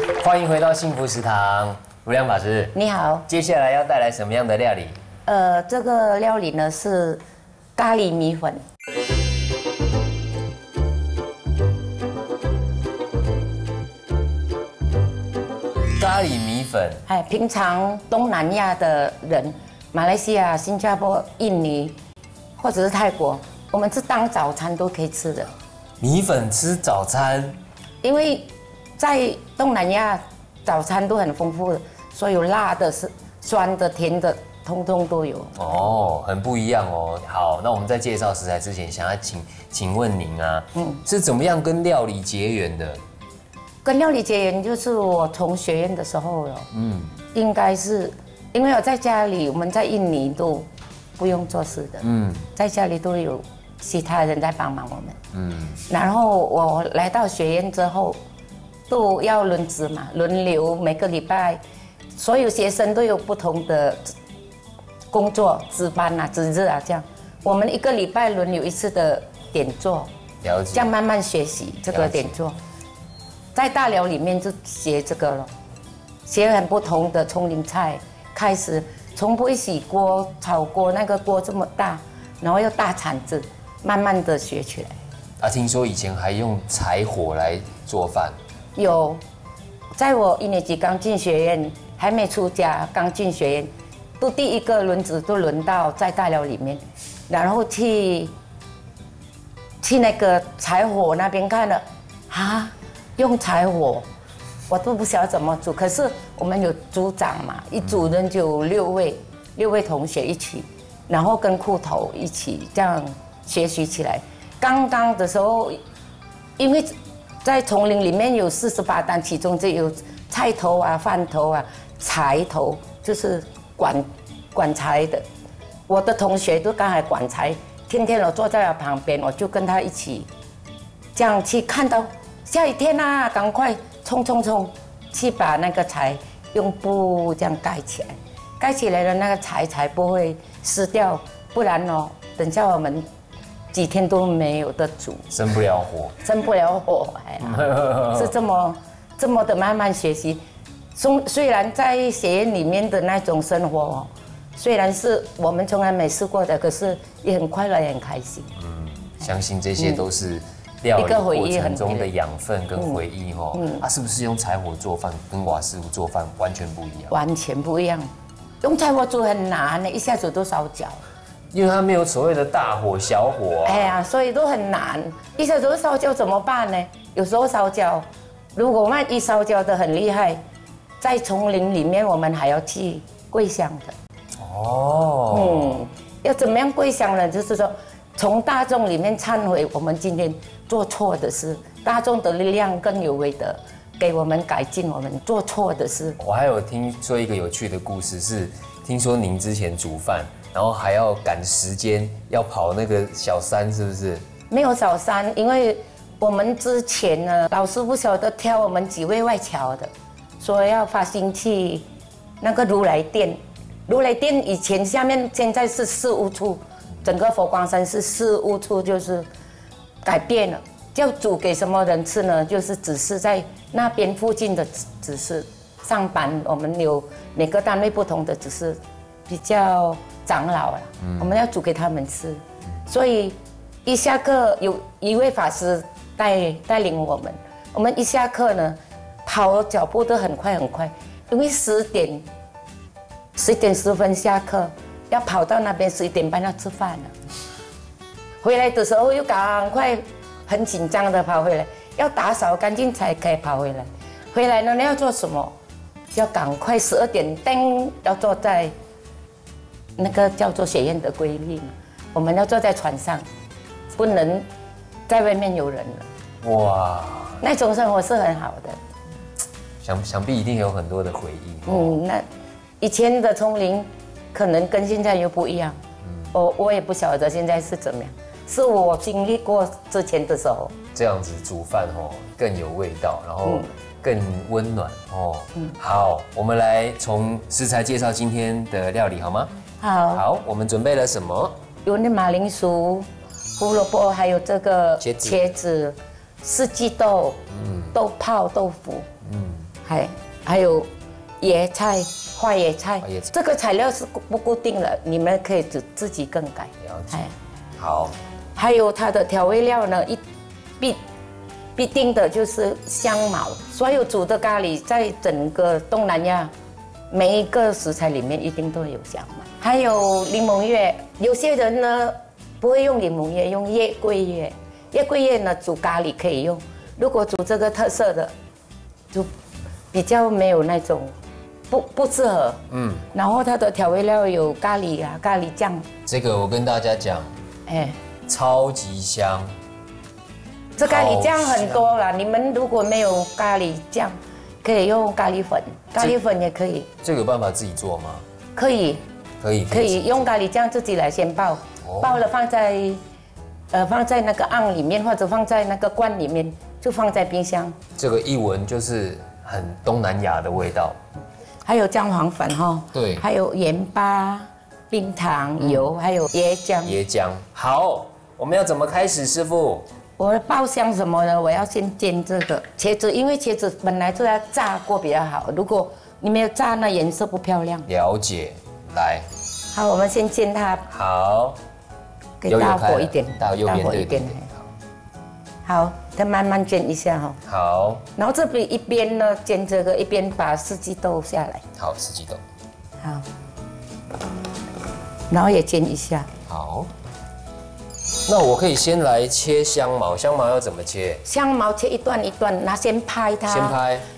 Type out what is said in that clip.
欢迎回到幸福食堂，如亮法师， 你好。 接下来要带来什么样的料理？ 这个料理呢是咖喱米粉。 咖喱米粉， 哎，平常东南亚的人，马来西亚、新加坡、印尼，或者是泰国，我们是当早餐都可以吃的。 米粉吃早餐， 因为在东南亚早餐都很丰富的，所以有辣的、是酸的、甜的，通通都有。 哦，很不一样哦。好，那我们在介绍食材之前，想要请问您啊，是怎么样跟料理结缘的？ 跟料理结缘就是我从学院的时候了，应该是因为我在家里，我们在印尼都不用做事的，在家里都有其他人在帮忙我们，然后我来到学院之后，都要轮值嘛，轮流每个礼拜，所有学生都有不同的工作值班啊、值日啊这样，我们一个礼拜轮流一次的点做， 了解， 这样慢慢学习这个点做。在大寮里面就学这个了，学很不同的丛林菜，开始从不会洗锅、炒锅，那个锅这么大，然后又大铲子，慢慢的学起来。 啊，听说以前还用柴火来做饭。 有，在我1年级刚进学院，还没出家，刚进学院，都第一个轮值都轮到在大寮里面，然后去那个柴火那边看了，啊。用柴火，我都不晓得怎么煮。可是我们有组长嘛，一组人就有6位同学一起，然后跟裤头一起这样学习起来。刚刚的时候，因为在丛林里面有48担，其中就有菜头啊、饭头啊、柴头，就是管柴的。我的同学都刚才管柴，天天我坐在他旁边，我就跟他一起这样去看到。下雨天啊，赶快冲去把那个柴用布这样盖起来，盖起来了那个柴才不会湿掉，不然哦，等下我们几天都没有得煮， 生不了火， 哎呀，是这么的慢慢学习。虽然在学院里面的那种生活，虽然是我们从来没试过的，可是也很快乐，也很开心。 相信这些都是。料理过程中的养分跟回忆是不是用柴火做饭跟瓦斯炉做饭完全不一样？ 完全不一样，用柴火煮很难的，一下子都烧焦。 因为它没有所谓的大火小火哎呀，所以都很难，一下子烧焦怎么办呢？有时候烧焦，如果万一烧焦的很厉害，在丛林里面我们还要去跪香的。要怎么样跪香呢？就是说。从大众里面忏悔，我们今天做错的事，大众的力量更有为的给我们改进我们做错的事。 我还有听说一个有趣的故事，是听说您之前煮饭，然后还要赶时间，要跑那个小山，是不是？没有小山，因为我们之前呢，老师不晓得挑我们几位外侨的，说要发心去那个如来殿。如来殿以前下面现在是事务处。整个佛光山是事务处，就是改变了，要煮给什么人吃呢？就是只是在那边附近的只是上班，我们有每个单位不同的，只是比较长老了，我们要煮给他们吃。所以一下课有一位法师带领我们一下课呢，跑脚步都很快，因为10点10分下课。要跑到那边11点半要吃饭了，回来的时候又赶快很紧张的跑回来，要打扫干净才可以跑回来。回来呢要做什么？要赶快12点噔要坐在那个叫做学院的规律，我们要坐在船上，不能在外面有人了。哇，那种生活是很好的。 想必一定有很多的回忆。 那以前的丛林。可能跟现在又不一样，我也不晓得现在是怎么样，是我经历过之前的时候， 这样子煮饭更有味道，然后更温暖好，我们来从食材介绍今天的料理好吗？好，我们准备了什么？ 有那马铃薯、胡萝卜，还有这个茄子、四季豆、豆泡、豆腐， 还有椰菜、花椰菜，这个材料是不固定的，你们可以自己更改。 了解。好。 还有它的调味料呢，必定的就是香茅。所有煮的咖喱，在整个东南亚，每一个食材里面一定都有香茅。还有柠檬叶，有些人呢不会用柠檬叶，用月桂叶。月桂叶呢煮咖喱可以用，如果煮这个特色的，就比较没有那种不适合。然后它的调味料有咖喱啊、咖喱酱。 这个我跟大家讲，超级香。 这咖喱酱很多啦，你们如果没有咖喱酱，可以用咖喱粉，咖喱粉也可以。 这个有办法自己做吗？ 可以用咖喱酱自己来先爆，爆了放在那个瓮里面，或者放在那个罐里面，就放在冰箱。 这个一闻就是很东南亚的味道。 还有姜黄粉哈， 对， 还有盐巴、冰糖、油，还有椰浆。 椰浆。好，我们要怎么开始，师傅？ 我的爆香什么呢？我要先煎这个茄子，因为茄子本来就要炸过比较好，如果你没有炸，那颜色不漂亮。 了解，来。 好，我们先煎它。 好。 给大火一点， 大火一点。 好，再慢慢煎一下哈。 好。 然后这边一边呢煎这个，一边把四季豆下来。 好，四季豆。 好。然后也煎一下。 好。那我可以先来切香茅，香茅要怎么切？ 香茅切一段一段，先拍它。 先拍。